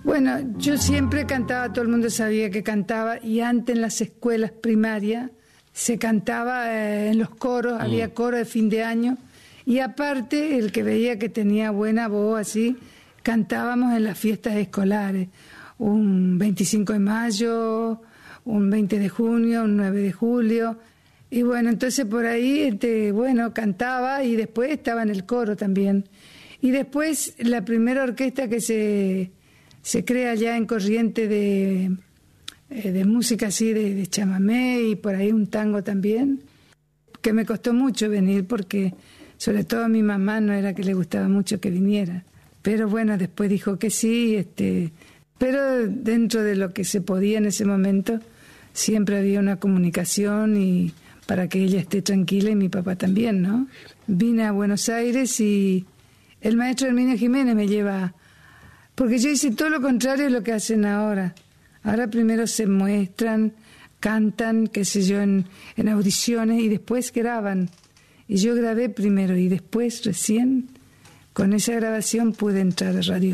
Bueno, yo siempre cantaba, todo el mundo sabía que cantaba, y antes en las escuelas primarias se cantaba en los coros, había coro de fin de año, y aparte el que veía que tenía buena voz así, cantábamos en las fiestas escolares, un 25 de mayo, un 20 de junio, un 9 de julio, y bueno, entonces por ahí, cantaba y después estaba en el coro también. Y después la primera orquesta que se crea ya en Corrientes de música así, de chamamé y por ahí un tango también, que me costó mucho venir porque sobre todo a mi mamá no era que le gustaba mucho que viniera. Pero bueno, después dijo que sí, pero dentro de lo que se podía en ese momento, siempre había una comunicación y para que ella esté tranquila y mi papá también, ¿no? Vine a Buenos Aires y el maestro Herminio Jiménez me lleva, porque yo hice todo lo contrario de lo que hacen ahora. Ahora primero se muestran, cantan, qué sé yo, en audiciones y después graban. Y yo grabé primero y después recién con esa grabación pude entrar a radio.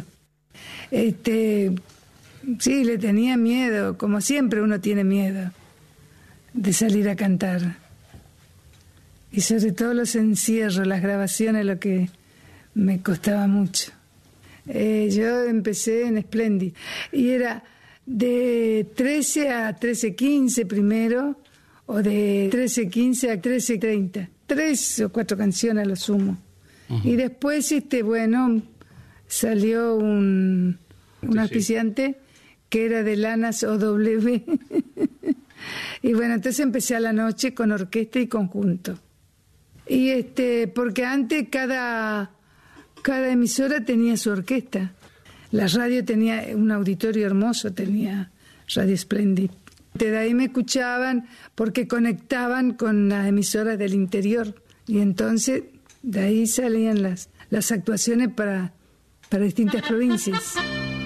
Sí, le tenía miedo, como siempre uno tiene miedo de salir a cantar. Y sobre todo los encierros, las grabaciones, lo que me costaba mucho. Yo empecé en Splendid y era de 13 a 13:15 primero, o de 13:15 a 13:30, 3 o 4 canciones a lo sumo. Y después, salió un auspiciante que era de Lanas OW. Y bueno, entonces empecé a la noche con orquesta y conjunto. Y porque antes cada emisora tenía su orquesta. La radio tenía un auditorio hermoso, tenía Radio Splendid. De ahí me escuchaban porque conectaban con las emisoras del interior. Y entonces de ahí salían las actuaciones para distintas provincias.